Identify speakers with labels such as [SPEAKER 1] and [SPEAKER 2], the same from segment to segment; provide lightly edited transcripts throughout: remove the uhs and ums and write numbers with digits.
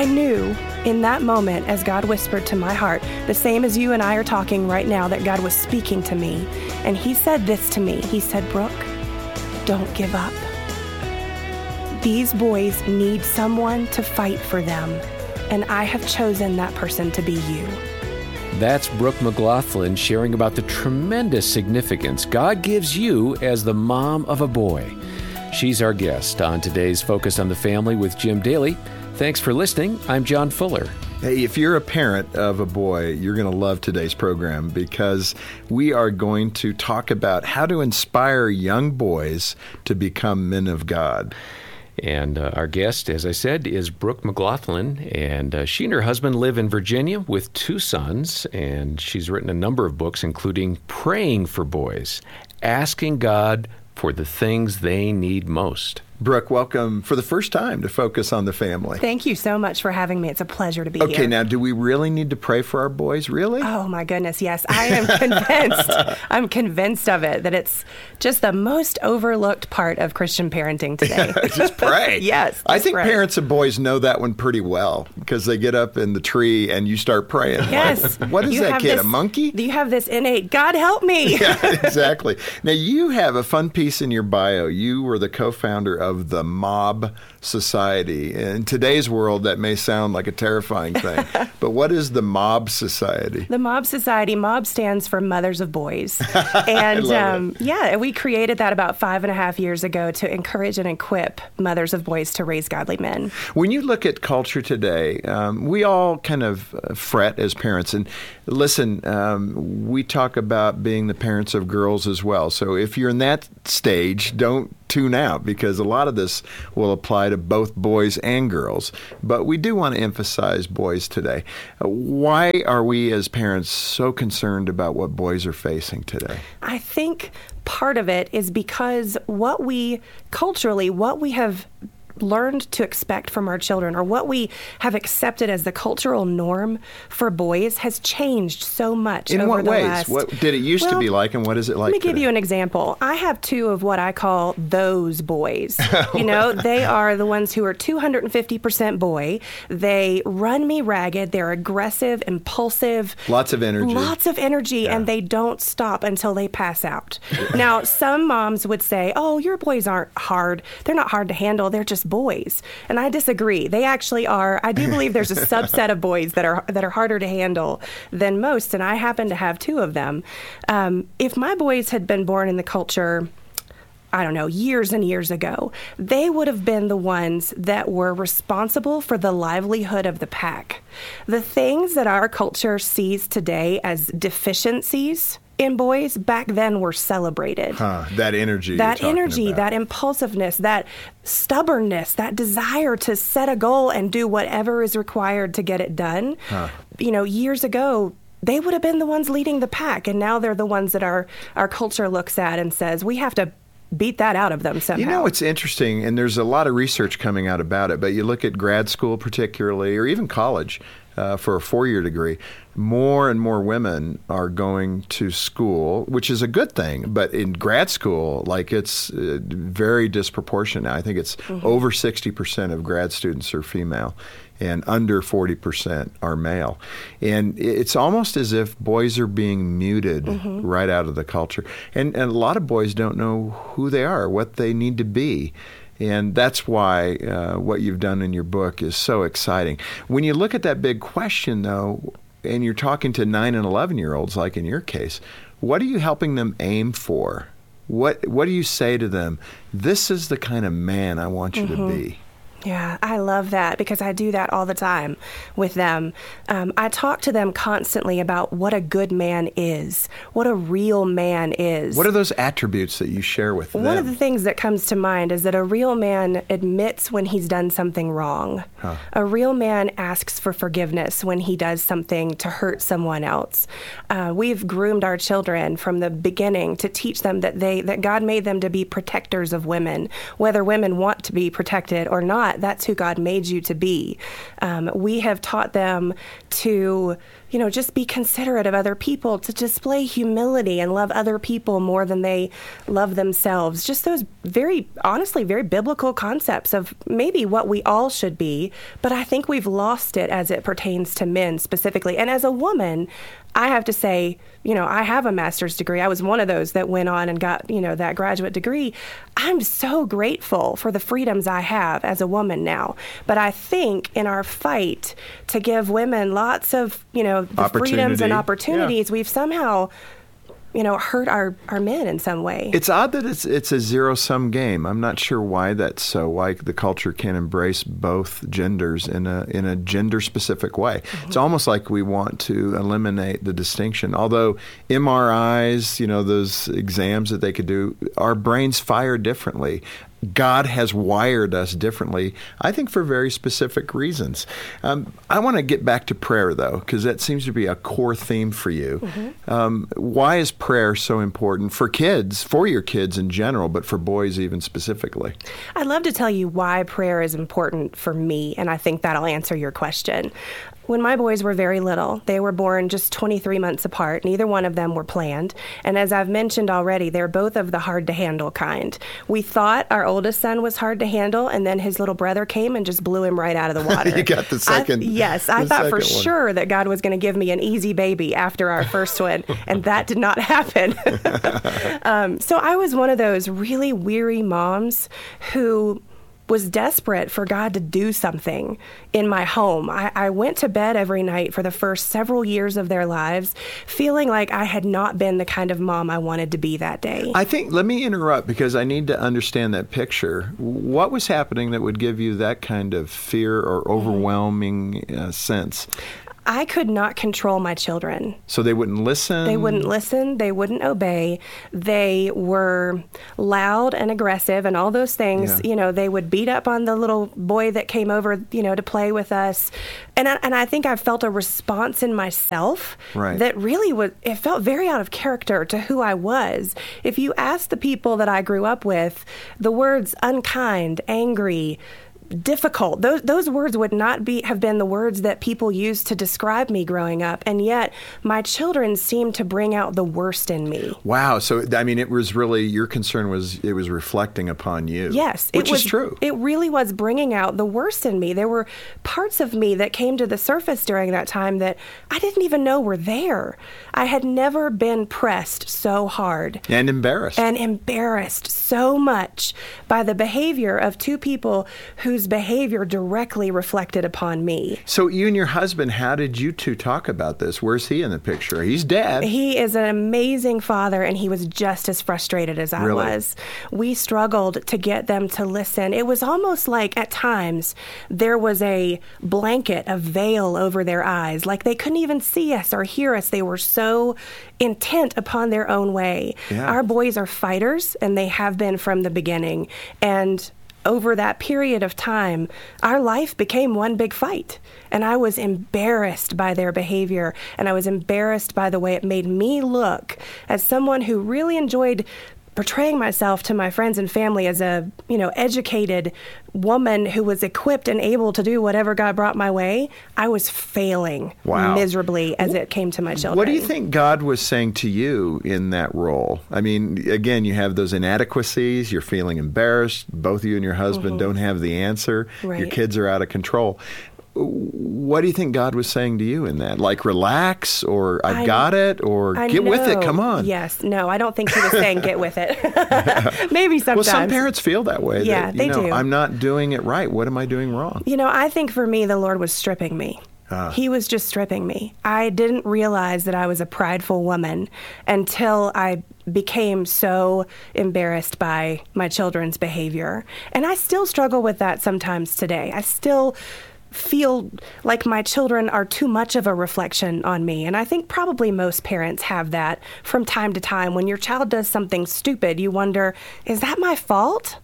[SPEAKER 1] I knew in that moment, as God whispered to my heart, the same as you and I are talking right now, that God was speaking to me. And he said this to me. He said, Brooke, don't give up. These boys need someone to fight for them, and I have chosen that person to be you.
[SPEAKER 2] That's Brooke McLaughlin sharing about the tremendous significance God gives you as the mom of a boy. She's our guest on today's Focus on the Family with Jim Daly. Thanks for listening. I'm John Fuller.
[SPEAKER 3] Hey, if you're a parent of a boy, you're going to love today's program because we are going to talk about how to inspire young boys to become men of God.
[SPEAKER 2] And our guest, as I said, is Brooke McLaughlin, and she and her husband live in Virginia with 2 sons, and she's written a number of books, including Praying for Boys, Asking God for the Things They Need Most.
[SPEAKER 3] Brooke, welcome for the first time to Focus on the Family.
[SPEAKER 1] Thank you so much for having me. It's a pleasure to be here.
[SPEAKER 3] Okay, now, do we really need to pray for our boys, really?
[SPEAKER 1] Oh, my goodness, yes. I am convinced. I'm convinced of it, that it's just the most overlooked part of Christian parenting today.
[SPEAKER 3] Just pray.
[SPEAKER 1] Yes.
[SPEAKER 3] I think
[SPEAKER 1] pray.
[SPEAKER 3] Parents of boys know that one pretty well because they get up in the tree and you start praying.
[SPEAKER 1] Yes.
[SPEAKER 3] What is that kid, a monkey?
[SPEAKER 1] You have this innate, God help me.
[SPEAKER 3] Yeah, exactly. Now, you have a fun piece in your bio. You were the co-founder of the Mob Society. In today's world, that may sound like a terrifying thing, but what is the Mob Society?
[SPEAKER 1] The Mob Society, Mob stands for Mothers of Boys. And we created that about 5.5 years ago to encourage and equip mothers of boys to raise godly men.
[SPEAKER 3] When you look at culture today, we all kind of fret as parents. And listen, we talk about being the parents of girls as well. So if you're in that stage, don't tune out because a lot of this will apply to both boys and girls. But we do want to emphasize boys today. Why are we as parents so concerned about what boys are facing today?
[SPEAKER 1] I think part of it is because what we have learned to expect from our children, or what we have accepted as the cultural norm for boys, has changed so much.
[SPEAKER 3] In
[SPEAKER 1] over
[SPEAKER 3] what
[SPEAKER 1] the
[SPEAKER 3] ways?
[SPEAKER 1] last...
[SPEAKER 3] What did it used to be like, and what is it like
[SPEAKER 1] Let me
[SPEAKER 3] today?
[SPEAKER 1] give you an example. I have 2 of what I call those boys. They are the ones who are 250% boy. They run me ragged. They're aggressive, impulsive.
[SPEAKER 3] Lots of energy.
[SPEAKER 1] Yeah. And they don't stop until they pass out. Now, some moms would say, oh, your boys aren't hard. They're not hard to handle. They're just boys. And I disagree. They actually are. I do believe there's a subset of boys that are harder to handle than most, and I happen to have 2 of them. If my boys had been born in the culture, I don't know, years and years ago, they would have been the ones that were responsible for the livelihood of the pack. The things that our culture sees today as deficiencies in boys back then were celebrated.
[SPEAKER 3] That energy.
[SPEAKER 1] That impulsiveness, that stubbornness, that desire to set a goal and do whatever is required to get it done. Years ago, they would have been the ones leading the pack, and now they're the ones that our culture looks at and says, we have to beat that out of them somehow.
[SPEAKER 3] It's interesting, and there's a lot of research coming out about it, but you look at grad school particularly, or even college, for a 4-year degree, more and more women are going to school, which is a good thing. But in grad school, it's very disproportionate. I think it's over 60% of grad students are female and under 40% are male. And it's almost as if boys are being muted right out of the culture. And a lot of boys don't know who they are, what they need to be. And that's why what you've done in your book is so exciting. When you look at that big question, though, and you're talking to 9 and 11-year-olds, like in your case, what are you helping them aim for? What do you say to them? This is the kind of man I want you to be.
[SPEAKER 1] Yeah, I love that because I do that all the time with them. I talk to them constantly about what a good man is, what a real man is.
[SPEAKER 3] What are those attributes that you share with them?
[SPEAKER 1] One of the things that comes to mind is that a real man admits when he's done something wrong. A real man asks for forgiveness when he does something to hurt someone else. We've groomed our children from the beginning to teach them that God made them to be protectors of women, whether women want to be protected or not. That's who God made you to be. We have taught them to just be considerate of other people, to display humility and love other people more than they love themselves. Just those honestly, very biblical concepts of maybe what we all should be, but I think we've lost it as it pertains to men specifically. And as a woman, I have to say, I have a master's degree. I was one of those that went on and got, that graduate degree. I'm so grateful for the freedoms I have as a woman now. But I think in our fight to give women lots of, the freedoms and opportunities, we've somehow hurt our men in some way.
[SPEAKER 3] It's odd that it's a zero-sum game. I'm not sure why that's so, why the culture can't embrace both genders in a gender-specific way. Mm-hmm. It's almost like we want to eliminate the distinction. Although MRIs, those exams that they could do, our brains fire differently. God has wired us differently, I think, for very specific reasons. I want to get back to prayer, though, because that seems to be a core theme for you. Mm-hmm. Why is prayer so important for kids, for your kids in general, but for boys even specifically?
[SPEAKER 1] I'd love to tell you why prayer is important for me, and I think that'll answer your question. When my boys were very little, they were born just 23 months apart. Neither one of them were planned. And as I've mentioned already, they're both of the hard-to-handle kind. We thought our oldest son was hard to handle, and then his little brother came and just blew him right out of the water.
[SPEAKER 3] You got the second.
[SPEAKER 1] Yes, I thought for sure that God was going to give me an easy baby after our first one, and that did not happen. So I was one of those really weary moms who was desperate for God to do something in my home. I went to bed every night for the first several years of their lives feeling like I had not been the kind of mom I wanted to be that day.
[SPEAKER 3] Let me interrupt because I need to understand that picture. What was happening that would give you that kind of fear or overwhelming sense?
[SPEAKER 1] I could not control my children.
[SPEAKER 3] So they wouldn't listen?
[SPEAKER 1] They wouldn't listen. They wouldn't obey. They were loud and aggressive and all those things. Yeah. They would beat up on the little boy that came over, to play with us. And I think I felt a response in myself that really it felt very out of character to who I was. If you ask the people that I grew up with, the words unkind, angry, difficult, those words would not have been the words that people used to describe me growing up, and yet my children seemed to bring out the worst in me.
[SPEAKER 3] Wow. So it was really, your concern was it was reflecting upon you.
[SPEAKER 1] Yes,
[SPEAKER 3] which is true.
[SPEAKER 1] It really was bringing out the worst in me. There were parts of me that came to the surface during that time that I didn't even know were there. I had never been pressed so hard
[SPEAKER 3] and embarrassed
[SPEAKER 1] so much by the behavior of two people whose behavior directly reflected upon me.
[SPEAKER 3] So you and your husband, how did you two talk about this? Where's he in the picture? He's dead.
[SPEAKER 1] He is an amazing father, and he was just as frustrated as I was. We struggled to get them to listen. It was almost like at times there was a blanket, a veil over their eyes, like they couldn't even see us or hear us. They were so intent upon their own way. Yeah. Our boys are fighters, and they have been from the beginning. And over that period of time, our life became one big fight. And I was embarrassed by their behavior, and I was embarrassed by the way it made me look as someone who really enjoyed portraying myself to my friends and family as a, educated woman who was equipped and able to do whatever God brought my way. I was failing miserably as it came to my children.
[SPEAKER 3] What do you think God was saying to you in that role? Again, you have those inadequacies. You're feeling embarrassed. Both you and your husband don't have the answer. Right. Your kids are out of control. What do you think God was saying to you in that? Like, relax, or I've got it, or get with it, come on.
[SPEAKER 1] Yes. No, I don't think he was saying get with it. Maybe sometimes.
[SPEAKER 3] Well, some parents feel that way.
[SPEAKER 1] Yeah, they do.
[SPEAKER 3] I'm not doing it right. What am I doing wrong?
[SPEAKER 1] I think for me, the Lord was stripping me. He was just stripping me. I didn't realize that I was a prideful woman until I became so embarrassed by my children's behavior. And I still struggle with that sometimes today. I still feel like my children are too much of a reflection on me. And I think probably most parents have that from time to time. When your child does something stupid, you wonder, is that my fault?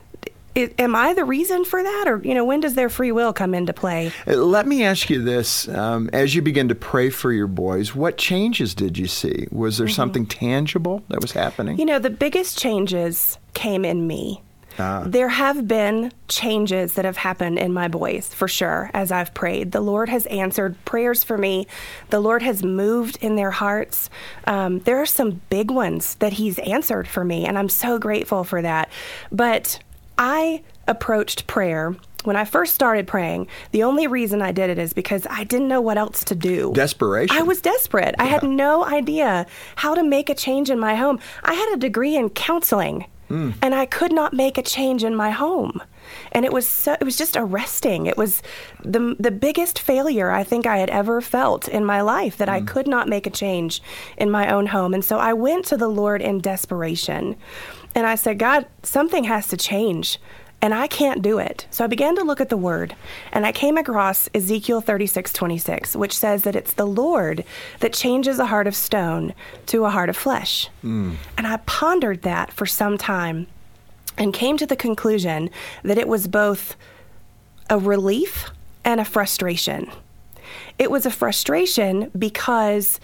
[SPEAKER 1] Am I the reason for that? Or, when does their free will come into play?
[SPEAKER 3] Let me ask you this. As you begin to pray for your boys, what changes did you see? Was there something tangible that was happening?
[SPEAKER 1] The biggest changes came in me. There have been changes that have happened in my boys, for sure, as I've prayed. The Lord has answered prayers for me. The Lord has moved in their hearts. There are some big ones that He's answered for me, and I'm so grateful for that. But I approached prayer. When I first started praying, the only reason I did it is because I didn't know what else to do.
[SPEAKER 3] Desperation.
[SPEAKER 1] I was desperate. I had no idea how to make a change in my home. I had a degree in counseling, and I could not make a change in my home. And it was just arresting. It was the biggest failure I think I had ever felt in my life, that I could not make a change in my own home. And so I went to the Lord in desperation. And I said, God, something has to change. And I can't do it. So I began to look at the Word, and I came across Ezekiel 36:26, which says that it's the Lord that changes a heart of stone to a heart of flesh. And I pondered that for some time and came to the conclusion that it was both a relief and a frustration. It was a frustration because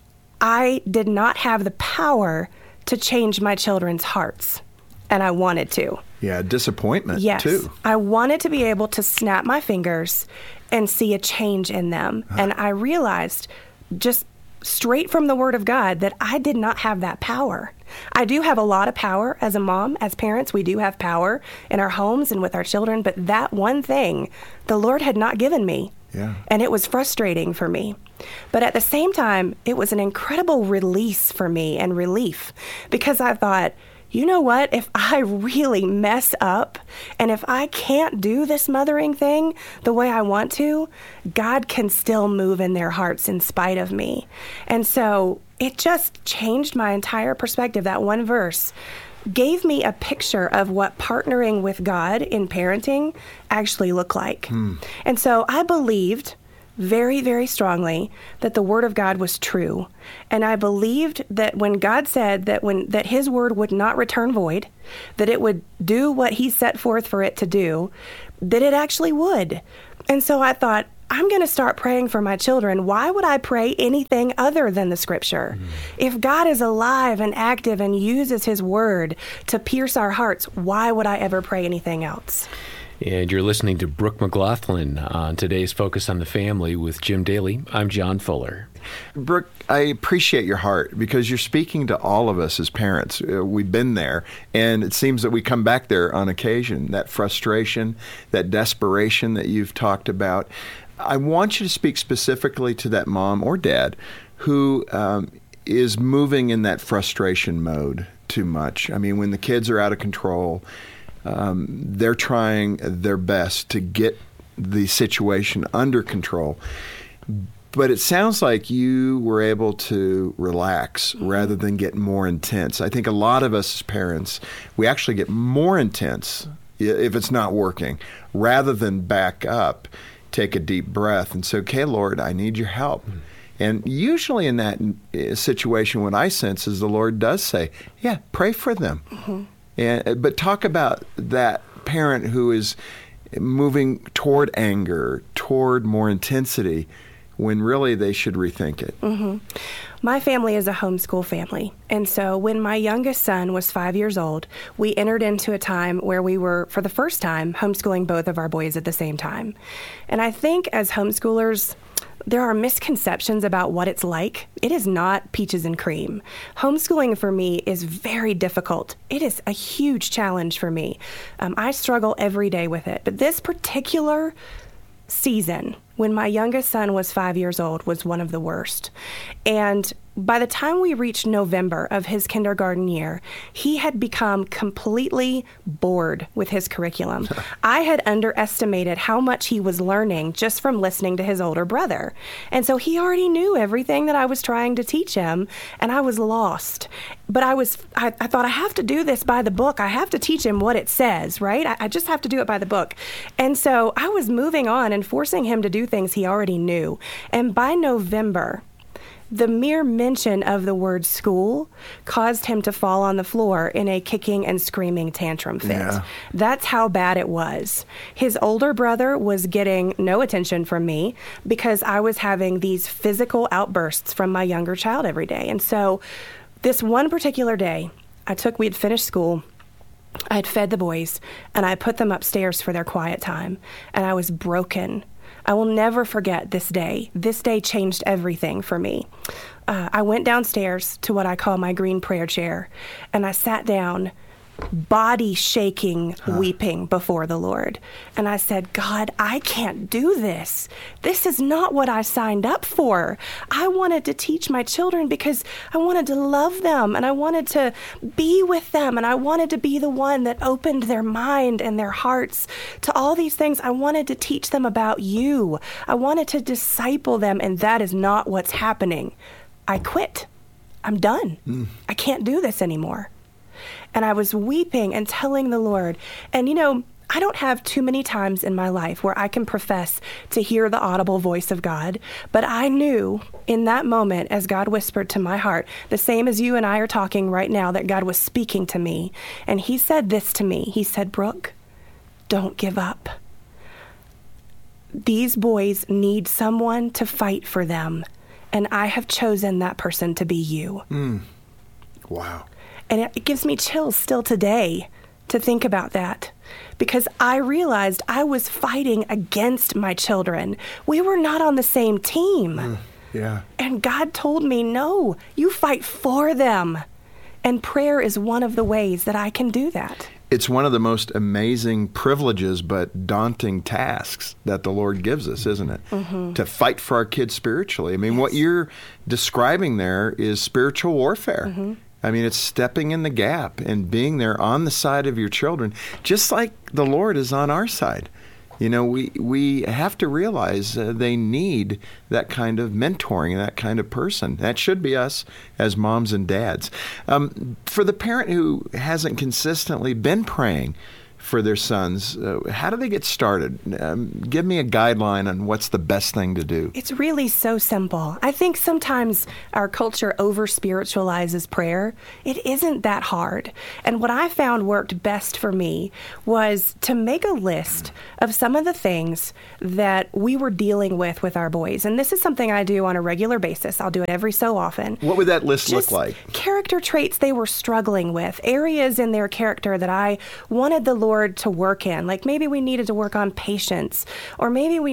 [SPEAKER 1] I did not have the power to change my children's hearts, and I wanted to.
[SPEAKER 3] Yeah, disappointment,
[SPEAKER 1] yes,
[SPEAKER 3] too.
[SPEAKER 1] I wanted to be able to snap my fingers and see a change in them. And I realized just straight from the Word of God that I did not have that power. I do have a lot of power as a mom, as parents. We do have power in our homes and with our children, but that one thing the Lord had not given me.
[SPEAKER 3] Yeah.
[SPEAKER 1] And it was frustrating for me. But at the same time, it was an incredible release for me and relief, because I thought, you know what? If I really mess up and if I can't do this mothering thing the way I want to, God can still move in their hearts in spite of me. And so it just changed my entire perspective. That one verse gave me a picture of what partnering with God in parenting actually looked like. And so I believed very, very strongly that the Word of God was true. And I believed that when God said that His Word would not return void, that it would do what He set forth for it to do, that it actually would. And so I thought, I'm going to start praying for my children. Why would I pray anything other than the Scripture? If God is alive and active and uses His Word to pierce our hearts, why would I ever pray anything else?
[SPEAKER 2] And you're listening to Brooke McLaughlin on today's Focus on the Family with Jim Daly. I'm John Fuller.
[SPEAKER 3] Brooke, I appreciate your heart, because you're speaking to all of us as parents. We've been there, and it seems that we come back there on occasion. That frustration, that desperation that you've talked about. I want you to speak specifically to that mom or dad who is moving in that frustration mode too much. I mean, when the kids are out of control, they're trying their best to get the situation under control. But it sounds like you were able to relax rather than get more intense. I think a lot of us as parents, we actually get more intense if it's not working, rather than back up, take a deep breath and say, okay, Lord, I need your help. And usually in that situation, what I sense is the Lord does say, yeah, pray for them. But talk about that parent who is moving toward anger, toward more intensity, when really they should rethink it. My family is a homeschool family. And so when my youngest son was 5 years old, we entered into a time where we were, for the first time, homeschooling both of our boys at the same time. And I think as homeschoolers, there are misconceptions about what it's like. It is not peaches and cream. Homeschooling for me is very difficult. It is a huge challenge for me. I struggle every day with it. But this particular season, when my youngest son was 5 years old, was one of the worst. And by the time we reached November of his kindergarten year, he had become completely bored with his curriculum. I had underestimated how much he was learning just from listening to his older brother. And so he already knew everything that I was trying to teach him, and I was lost. But I thought, I have to do this by the book. I have to teach him what it says, right? I just have to do it by the book. And so I was moving on and forcing him to do things he already knew. And by November, the mere mention of the word school caused him to fall on the floor in a kicking and screaming tantrum fit. Yeah. That's how bad it was. His older brother was getting no attention from me because I was having these physical outbursts from my younger child every day. And so this one particular day, we had finished school,
[SPEAKER 1] I had fed the boys, and I put them upstairs for their quiet time, and I was broken. I will never forget this day. This day changed everything for me. I went downstairs to what I call my green prayer chair, and I sat down, body shaking, weeping before the Lord. And I said, God, I can't do this. This is not what I signed up for. I wanted to teach my children because I wanted to love them and I wanted to be with them and I wanted to be the one that opened their mind and their hearts to all these things. I wanted to teach them about you. I wanted to disciple them, and that is not what's happening. I quit. I'm done. I can't do this anymore. And I was weeping and telling the Lord. And, I don't have too many times in my life where I can profess to hear the audible voice of God. But I knew in that moment, as God whispered to my heart, the same as you and I are talking right now, that God was speaking to me. And he said this to me. He said, Brooke, don't give up. These boys need someone to fight for them. And I have chosen that person to be you.
[SPEAKER 3] Wow.
[SPEAKER 1] And it gives me chills still today to think about that, because I realized I was fighting against my children. We were not on the same team.
[SPEAKER 3] Yeah.
[SPEAKER 1] And God told me, no, you fight for them. And prayer is one of the ways that I can do that.
[SPEAKER 3] It's one of the most amazing privileges but daunting tasks that the Lord gives us, isn't it? To fight for our kids spiritually. I mean, what you're describing there is spiritual warfare. I mean, it's stepping in the gap and being there on the side of your children, just like the Lord is on our side. We have to realize they need that kind of mentoring and that kind of person. That should be us as moms and dads. For the parent who hasn't consistently been praying for their sons, how do they get started? Give me a guideline on what's the best thing to do.
[SPEAKER 1] It's really so simple. I think sometimes our culture over-spiritualizes prayer. It isn't that hard. And what I found worked best for me was to make a list of some of the things that we were dealing with our boys. And this is something I do on a regular basis. I'll do it every so often.
[SPEAKER 3] What would that list
[SPEAKER 1] Just
[SPEAKER 3] look like?
[SPEAKER 1] Character traits they were struggling with, areas in their character that I wanted the Lord to work in. Like maybe we needed to work on patience, or maybe we